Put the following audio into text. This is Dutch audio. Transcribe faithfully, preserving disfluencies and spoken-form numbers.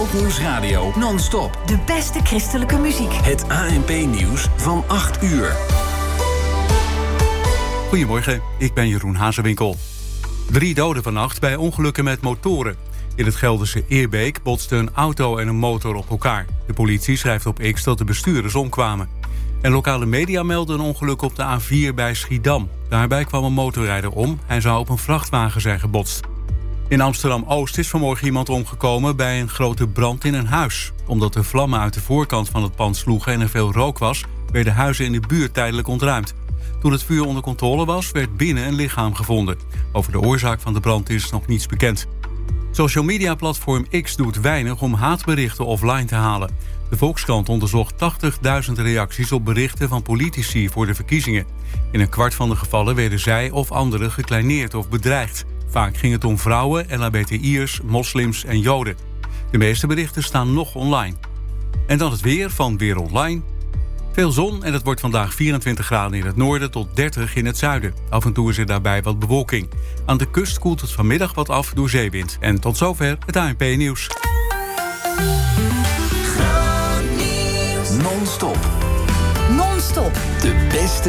Nieuwsradio non-stop. De beste christelijke muziek. Het A N P-nieuws van acht uur. Goedemorgen, ik ben Jeroen Hazewinkel. Drie doden vannacht bij ongelukken met motoren. In het Gelderse Eerbeek botsten een auto en een motor op elkaar. De politie schrijft op X dat de bestuurders omkwamen. En lokale media melden een ongeluk op de A vier bij Schiedam. Daarbij kwam een motorrijder om. Hij zou op een vrachtwagen zijn gebotst. In Amsterdam-Oost is vanmorgen iemand omgekomen bij een grote brand in een huis. Omdat de vlammen uit de voorkant van het pand sloegen en er veel rook was, werden huizen in de buurt tijdelijk ontruimd. Toen het vuur onder controle was, werd binnen een lichaam gevonden. Over de oorzaak van de brand is nog niets bekend. Social media platform X doet weinig om haatberichten offline te halen. De Volkskrant onderzocht tachtigduizend reacties op berichten van politici voor de verkiezingen. In een kwart van de gevallen werden zij of anderen gekleineerd of bedreigd. Vaak ging het om vrouwen, L H B T I'ers, moslims en joden. De meeste berichten staan nog online. En dan het weer van Weer Online. Veel zon en het wordt vandaag vierentwintig graden in het noorden tot dertig in het zuiden. Af en toe is er daarbij wat bewolking. Aan de kust koelt het vanmiddag wat af door zeewind. En tot zover het A N P-nieuws. Non-stop. Non-stop. De beste